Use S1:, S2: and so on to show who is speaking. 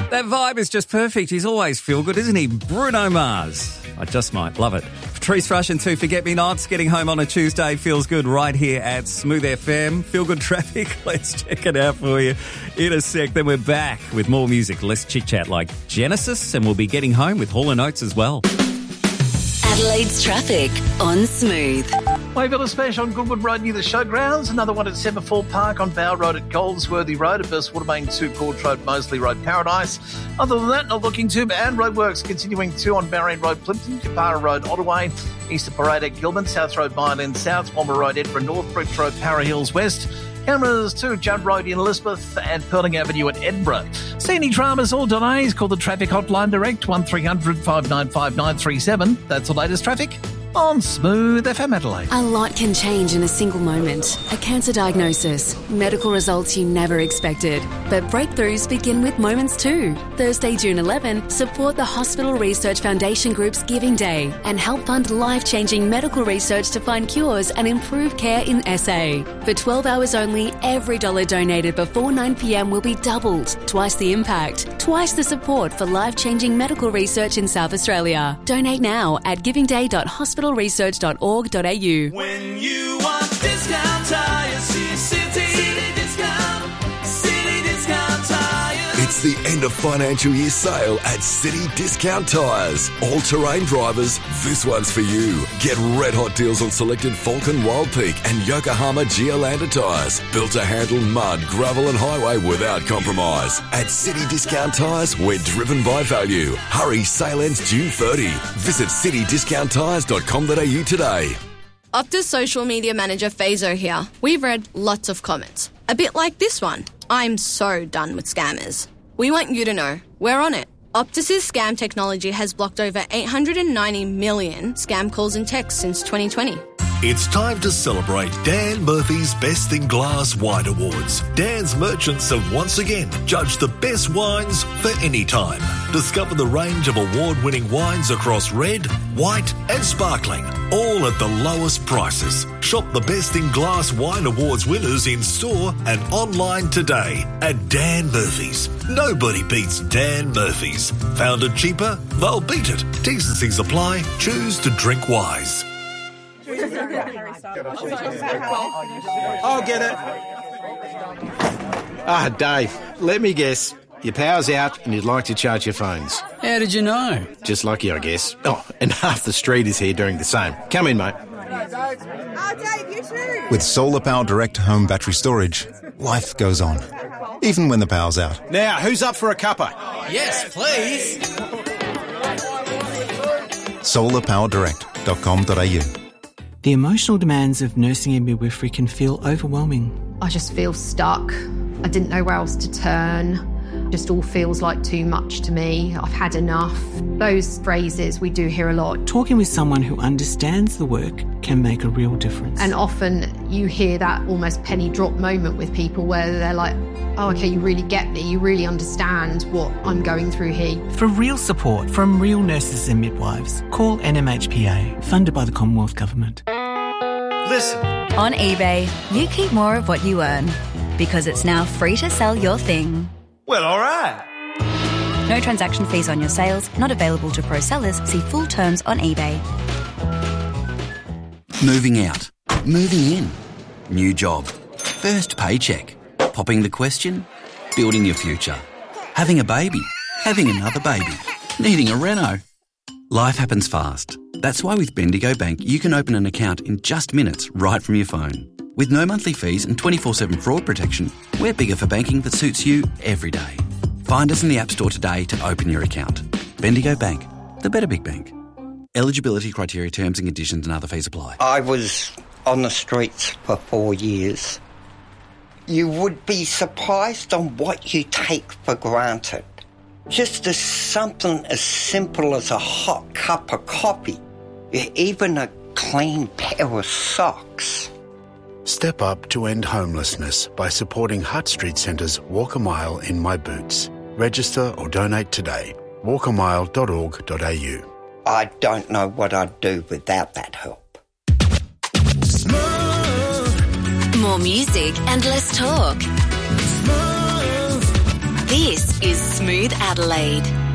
S1: That vibe is just perfect. He's always feel good, isn't he? Bruno Mars. I just might love it. Patrice Rush and 2 Forget-Me-Nots. Getting home on a Tuesday feels good right here at Smooth FM. Feel good traffic. Let's check it out for you in a sec. Then we're back with more music. Less chit-chat like Genesis, and we'll be getting home with Hall & Oates as well.
S2: Adelaide's traffic on Smooth.
S3: Wayville Smash on Goodwood Road near the Showgrounds. Another one at Semaphore Park on Bow Road at Goldsworthy Road. At Burst Watermain 2 Court Road, Moseley Road, Paradise. Other than that, not looking too bad. Roadworks continuing 2 on Barrier Road, Plimpton, Kapara Road, Ottaway, Easter Parade at Gilman, South Road, Mile South, Walmer Road, Edinburgh North, Brooks Road, Para Hills West. Cameras to Judd Road in Elizabeth and Perling Avenue at Edinburgh. See any dramas or delays? Call the traffic hotline direct 1300 595 937. That's the latest traffic on Smooth FM Adelaide.
S2: A lot can change in a single moment. A cancer diagnosis, medical results you never expected. But breakthroughs begin with moments too. Thursday, June 11, support the Hospital Research Foundation Group's Giving Day and help fund life-changing medical research to find cures and improve care in SA. For 12 hours only, every dollar donated before 9 p.m. will be doubled. Twice the impact, twice the support for life-changing medical research in South Australia. Donate now at givingday.hospitalresearch.org.au.
S4: When you want discount tires, see City Discount Tires.
S5: It's the end of financial year sale at City Discount Tires. All-terrain drivers, this one's for you. Get red hot deals on selected Falcon, Wild Peak and Yokohama Geolandar tyres. Built to handle mud, gravel and highway without compromise. At City Discount Tires, we're driven by value. Hurry, sale ends June 30. Visit citydiscounttires.com.au today.
S6: Optus social media manager Fazo here. We've read lots of comments. A bit like this one. I'm so done with scammers. We want you to know we're on it. Optus's scam technology has blocked over 890 million scam calls and texts since 2020.
S7: It's time to celebrate Dan Murphy's Best in Glass Wine Awards. Dan's merchants have once again judged the best wines for any time. Discover the range of award-winning wines across red, white and sparkling, all at the lowest prices. Shop the Best in Glass Wine Awards winners in store and online today at Dan Murphy's. Nobody beats Dan Murphy's. Found it cheaper? They'll beat it. T's and C's apply. Choose to drink wise.
S8: I'll get it. Dave, let me guess. Your power's out and you'd like to charge your phones.
S9: How did you know?
S8: Just lucky, I guess. Oh, and half the street is here doing the same. Come in, mate.
S10: Dave, you too.
S11: With Solar Power Direct Home Battery Storage, life goes on, even when the power's out.
S8: Now, who's up for a cuppa?
S9: Yes, please.
S11: solarpowerdirect.com.au.
S12: The emotional demands of nursing and midwifery can feel overwhelming.
S13: I just feel stuck. I didn't know where else to turn. Just all feels like too much to me. I've had enough. Those phrases we do hear a lot.
S12: Talking with someone who understands the work can make a real difference.
S13: And often you hear that almost penny drop moment with people where they're like, oh, okay, you really get me. You really understand what I'm going through here.
S12: For real support from real nurses and midwives, call NMHPA, funded by the Commonwealth Government.
S3: Listen.
S14: On eBay, you keep more of what you earn because it's now free to sell your thing.
S3: Well, all right.
S14: No transaction fees on your sales, not available to pro sellers. See full terms on eBay.
S15: Moving out. Moving in. New job. First paycheck. Popping the question. Building your future. Having a baby. Having another baby. Needing a reno. Life happens fast. That's why with Bendigo Bank you can open an account in just minutes right from your phone. With no monthly fees and 24/7 fraud protection, we're bigger for banking that suits you every day. Find us in the App Store today to open your account. Bendigo Bank, the better big bank. Eligibility criteria, terms and conditions and other fees apply.
S16: I was on the streets for 4 years. You would be surprised on what you take for granted. Just as something as simple as a hot cup of coffee, even a clean pair of socks.
S17: Step up to end homelessness by supporting Hutt Street Centre's Walk a Mile in My Boots. Register or donate today. walkamile.org.au.
S16: I don't know what I'd do without that help.
S2: More music and less talk. This is Smooth Adelaide.